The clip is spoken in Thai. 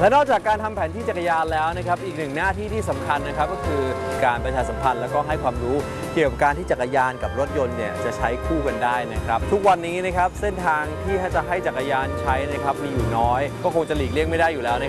และนอกจากการทำแผนที่จักรยานแล้วนะครับอีกหนึ่งหน้าที่ที่สำคัญนะครับก็คือการประชาสัมพันธ์แล้วก็ให้ความรู้เกี่ยวกับการที่จักรยานกับรถยนต์เนี่ยจะใช้คู่กันได้นะครับทุกวันนี้นะครับเส้นทางที่จะให้จักรยานใช้นะครับมีอยู่น้อยก็คงจะหลีกเลี่ยงไม่ได้อยู่แล้ว